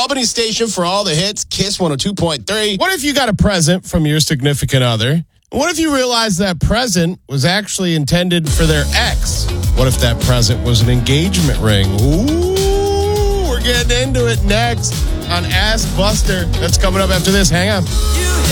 Albany station for all the hits, Kiss 102.3. What if you got a present from your significant other? What if you realized that present was actually intended for their ex? What if that present was an engagement ring? Ooh, we're getting into it next on Ask Buster. That's coming up after this. Hang on.